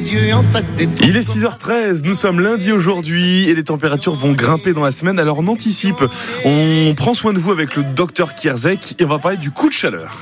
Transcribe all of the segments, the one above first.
yeux en face des trous. Il est 6h13, nous sommes lundi aujourd'hui et les températures vont grimper dans la semaine, alors on anticipe. On prend soin de vous avec le docteur Kierzek et on va parler du coup de chaleur.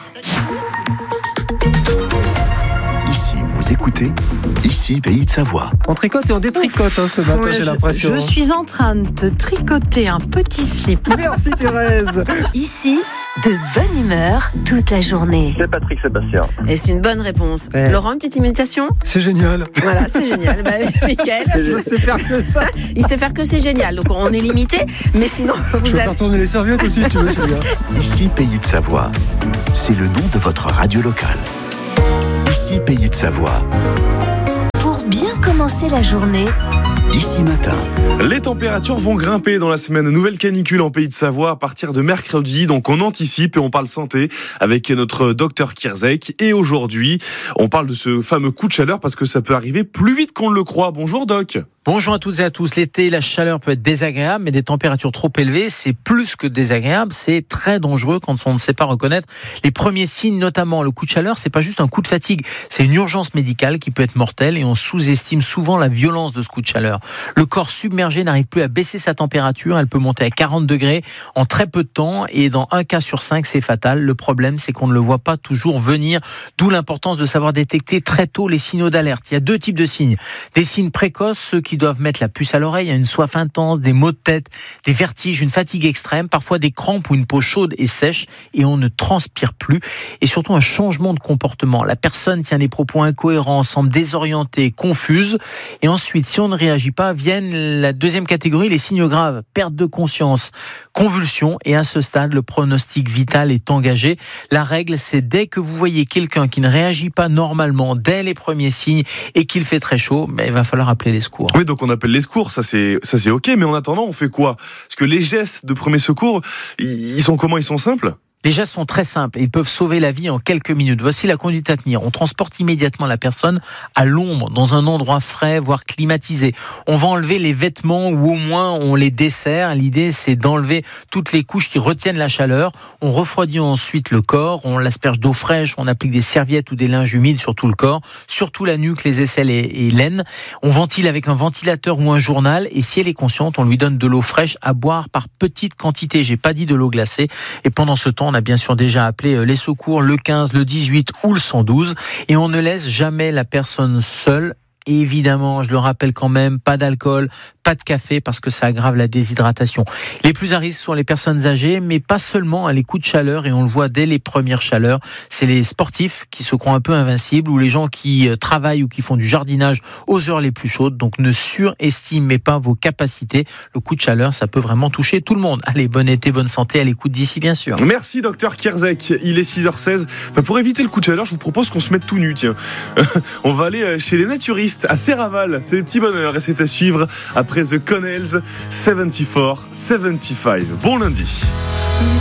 Ici, vous écoutez, ici, Pays de Savoie. On tricote et on détricote ce matin, Ouais, j'ai l'impression. Je suis en train de tricoter un petit slip. Merci Thérèse. Ici, de bonne humeur toute la journée. C'est Patrick Sébastien. Et c'est une bonne réponse. Ouais. Laurent, une petite imitation ? C'est génial. Voilà, c'est génial. Mickaël, Je sais faire que ça. il sait faire que c'est génial. Donc on est limité, mais sinon Je vous peux avez... faire tourner les serviettes aussi si tu veux, Sylvia. Ici, Pays de Savoie. C'est le nom de votre radio locale. Ici, Pays de Savoie. Pour bien commencer la journée, Ici matin. Les températures vont grimper dans la semaine. Nouvelle canicule en Pays de Savoie à partir de mercredi. Donc on anticipe et on parle santé avec notre docteur Kierzek. Et aujourd'hui, on parle de ce fameux coup de chaleur parce que ça peut arriver plus vite qu'on ne le croit. Bonjour Doc. Bonjour à toutes et à tous. L'été, la chaleur peut être désagréable, mais des températures trop élevées, c'est plus que désagréable, c'est très dangereux quand on ne sait pas reconnaître les premiers signes, notamment le coup de chaleur. C'est pas juste un coup de fatigue, c'est une urgence médicale qui peut être mortelle et on sous-estime souvent la violence de ce coup de chaleur. Le corps submergé n'arrive plus à baisser sa température, elle peut monter à 40 degrés en très peu de temps et dans un cas sur 5, c'est fatal. Le problème, c'est qu'on ne le voit pas toujours venir, d'où l'importance de savoir détecter très tôt les signaux d'alerte. Il y a deux types de signes. Des signes précoces, ceux qui doivent mettre la puce à l'oreille, une soif intense, des maux de tête, des vertiges, une fatigue extrême, parfois des crampes ou une peau chaude et sèche et on ne transpire plus et surtout un changement de comportement. La personne tient des propos incohérents, semble désorientée, confuse et ensuite, si on ne réagit pas, viennent la deuxième catégorie, les signes graves, perte de conscience, convulsion et à ce stade, le pronostic vital est engagé. La règle, c'est dès que vous voyez quelqu'un qui ne réagit pas normalement dès les premiers signes et qu'il fait très chaud, il va falloir appeler les secours. Oui, donc on appelle les secours, ça c'est ok, mais en attendant, on fait quoi? Parce que les gestes de premier secours, ils sont comment? Ils sont simples? Les gestes sont très simples et ils peuvent sauver la vie en quelques minutes. Voici la conduite à tenir. On transporte immédiatement la personne à l'ombre, dans un endroit frais, voire climatisé. On va enlever les vêtements ou au moins on les dessert. L'idée, c'est d'enlever toutes les couches qui retiennent la chaleur. On refroidit ensuite le corps, on l'asperge d'eau fraîche, on applique des serviettes ou des linges humides sur tout le corps, surtout la nuque, les aisselles et l'aine. On ventile avec un ventilateur ou un journal et si elle est consciente, on lui donne de l'eau fraîche à boire par petites quantités. J'ai pas dit de l'eau glacée. Et pendant ce temps, on a bien sûr déjà appelé les secours, le 15, le 18 ou le 112 et on ne laisse jamais la personne seule. Et évidemment, je le rappelle quand même, pas d'alcool, pas de café parce que ça aggrave la déshydratation. Les plus à risque sont les personnes âgées, mais pas seulement les coups de chaleur et on le voit dès les premières chaleurs. C'est les sportifs qui se croient un peu invincibles ou les gens qui travaillent ou qui font du jardinage aux heures les plus chaudes. Donc ne surestimez pas vos capacités. Le coup de chaleur, ça peut vraiment toucher tout le monde. Allez, bon été, bonne santé, à l'écoute d'ici bien sûr. Merci docteur Kierzek, il est 6h16. Pour éviter le coup de chaleur, je vous propose qu'on se mette tout nu, tiens. On va aller chez les naturistes à Serraval, c'est le petit bonheur et c'est à suivre après The Connells 74-75. Bon lundi.